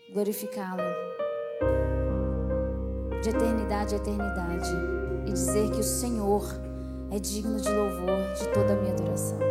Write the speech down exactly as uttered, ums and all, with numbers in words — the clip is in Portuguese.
glorificá-lo de eternidade a eternidade e dizer que o Senhor é digno de louvor, de toda a minha adoração.